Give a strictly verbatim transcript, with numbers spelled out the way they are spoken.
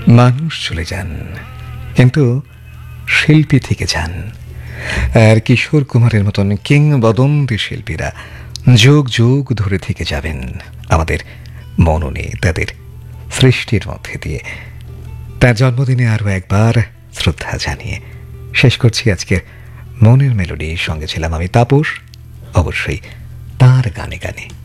মানুষ চলে যান, কিন্তু শিল্পী থেকে যান। আর কিশোর কুমারের মতন কিংবদন্তি শিল্পীরা যুগ যুগ ধরে থেকে যাবেন আমাদের মননে, তাদের সৃষ্টির মধ্যে দিয়ে। তার জন্মদিনে আরও একবার শ্রদ্ধা জানিয়ে শেষ করছি আজকের মনের মেলোডি। সঙ্গে ছিলাম আমি তাপস, অবশ্যই তার গানে গানে।